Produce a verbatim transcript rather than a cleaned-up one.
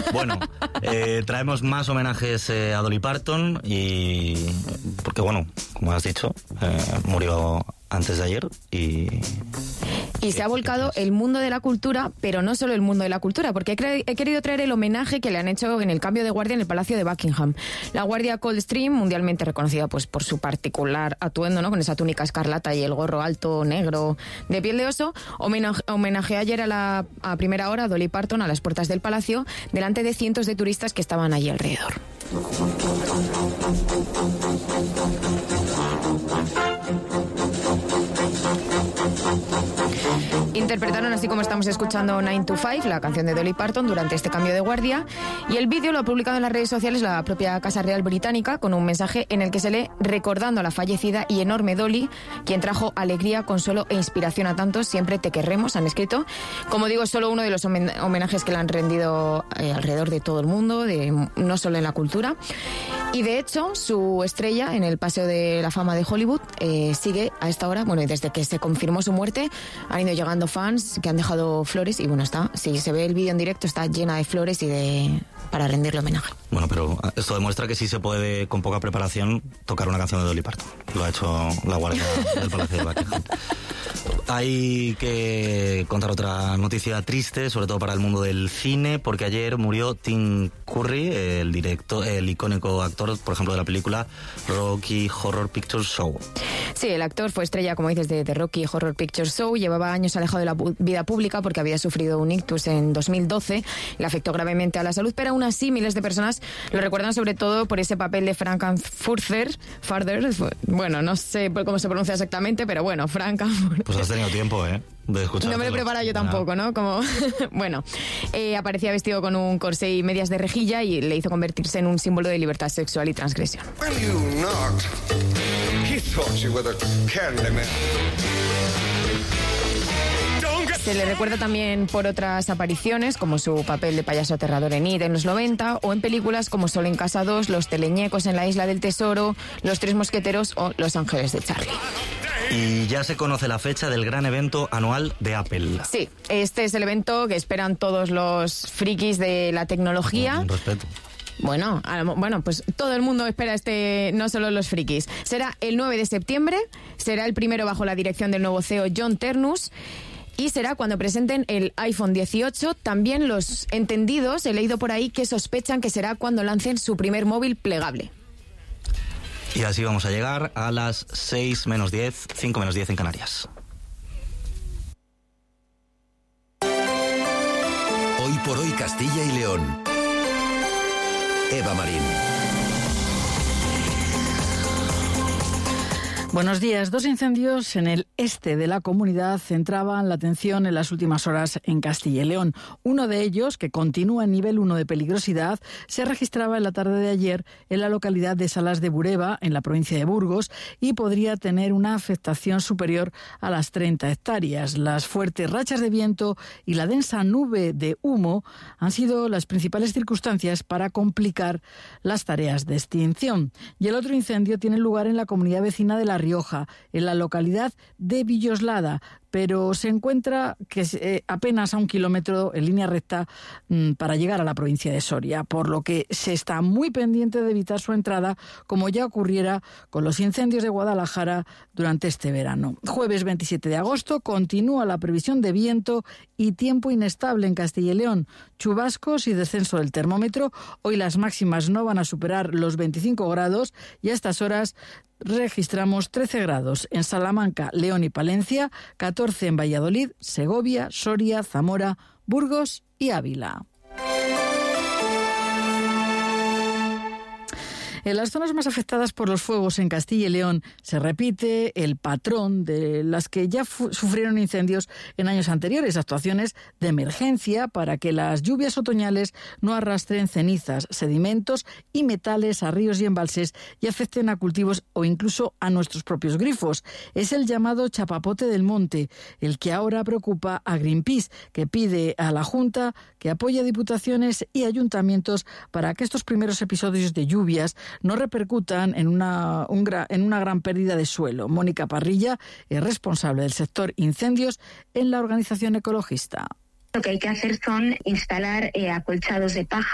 Bueno, eh, traemos más homenajes eh, a Dolly Parton y... Porque, bueno, como has dicho, eh, murió antes de ayer y... Y se ha volcado el mundo de la cultura, pero no solo el mundo de la cultura, porque he, cre- he querido traer el homenaje que le han hecho en el cambio de guardia en el Palacio de Buckingham. La Guardia Coldstream, mundialmente reconocida pues por su particular atuendo, ¿no? Con esa túnica escarlata y el gorro alto negro de piel de oso, homenaj- homenajeó ayer a la a primera hora a Dolly Parton a las puertas del palacio, delante de cientos de turistas que estaban allí alrededor. Interpretaron, así como estamos escuchando, nine to five, la canción de Dolly Parton, durante este cambio de guardia, y el vídeo lo ha publicado en las redes sociales la propia Casa Real Británica, con un mensaje en el que se lee recordando a la fallecida y enorme Dolly, quien trajo alegría, consuelo e inspiración a tantos. Siempre te querremos, han escrito. Como digo, es solo uno de los homenajes que le han rendido eh, alrededor de todo el mundo, de, no solo en la cultura. Y de hecho, su estrella en el Paseo de la Fama de Hollywood eh, sigue a esta hora, bueno, y desde que se confirmó su muerte, han ido llegando fans que han dejado flores y bueno, está, si se ve el vídeo en directo, está llena de flores y de para rendirle homenaje. Bueno, pero esto demuestra que sí se puede, con poca preparación, tocar una canción de Dolly Parton. Lo ha hecho la Guardia del Palacio de Buckingham. Hay que contar otra noticia triste, sobre todo para el mundo del cine, porque ayer murió Tim Curry, el director, el icónico actor, por ejemplo, de la película Rocky Horror Picture Show. Sí, el actor fue estrella, como dices, de The Rocky Horror Picture Show. Llevaba años alejado de la vida pública porque había sufrido un ictus en dos mil doce. Le afectó gravemente a la salud, pero aún así miles de personas lo recuerdan sobre todo por ese papel de Frankenfurter. Farther, bueno, no sé cómo se pronuncia exactamente, pero bueno, Frankenfurter. Pues has tenido tiempo, ¿eh? De escuchar. No me lo he preparado yo tampoco, ¿no? Como bueno, eh, aparecía vestido con un corsé y medias de rejilla y le hizo convertirse en un símbolo de libertad sexual y transgresión. Se le recuerda también por otras apariciones, como su papel de payaso aterrador en It en los noventa, o en películas como Solo en Casa dos, Los Teleñecos en la Isla del Tesoro, Los Tres Mosqueteros o Los Ángeles de Charlie. Y ya se conoce la fecha del gran evento anual de Apple. Sí, este es el evento que esperan todos los frikis de la tecnología. Con respeto. Bueno, bueno, pues todo el mundo espera este, no solo los frikis. Será el nueve de septiembre, será el primero bajo la dirección del nuevo C E O John Ternus. Y será cuando presenten el iPhone dieciocho. También los entendidos, he leído por ahí, que sospechan que será cuando lancen su primer móvil plegable. Y así vamos a llegar a las seis menos diez, cinco menos diez en Canarias. Hoy por hoy Castilla y León. Eva Marín. Buenos días. Dos incendios en el este de la comunidad centraban la atención en las últimas horas en Castilla y León. Uno de ellos, que continúa en nivel uno de peligrosidad, se registraba en la tarde de ayer en la localidad de Salas de Bureba, en la provincia de Burgos, y podría tener una afectación superior a las treinta hectáreas. Las fuertes rachas de viento y la densa nube de humo han sido las principales circunstancias para complicar las tareas de extinción. Y el otro incendio tiene lugar en la comunidad vecina de La Rioja, en la localidad de Villoslada, pero se encuentra que eh, apenas a un kilómetro en línea recta mmm, para llegar a la provincia de Soria, por lo que se está muy pendiente de evitar su entrada, como ya ocurriera con los incendios de Guadalajara durante este verano. Jueves veintisiete de agosto continúa la previsión de viento y tiempo inestable en Castilla y León, chubascos y descenso del termómetro. Hoy las máximas no van a superar los veinticinco grados y a estas horas registramos trece grados en Salamanca, León y Palencia, catorce en Valladolid, Segovia, Soria, Zamora, Burgos y Ávila. En las zonas más afectadas por los fuegos en Castilla y León se repite el patrón de las que ya fu- sufrieron incendios en años anteriores, actuaciones de emergencia para que las lluvias otoñales no arrastren cenizas, sedimentos y metales a ríos y embalses y afecten a cultivos o incluso a nuestros propios grifos. Es el llamado chapapote del monte, el que ahora preocupa a Greenpeace, que pide a la Junta que apoye a diputaciones y ayuntamientos para que estos primeros episodios de lluvias no repercutan en una, un gra, en una gran pérdida de suelo. Mónica Parrilla es responsable del sector incendios en la organización ecologista. Lo que hay que hacer son instalar eh, acolchados de paja